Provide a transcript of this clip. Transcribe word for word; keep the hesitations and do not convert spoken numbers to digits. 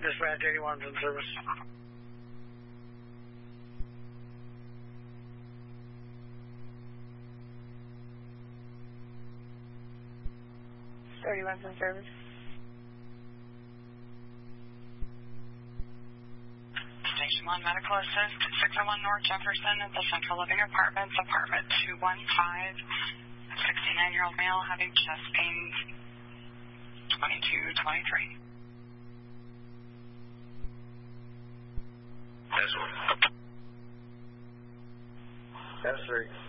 Dispatch eighty-one's in service. thirty-one's in service. Station one, medical assist, six oh one North Jefferson at the Central Living Apartments, apartment two one five, sixty-nine-year-old male having chest pains, twenty-two twenty-three. S one. S three.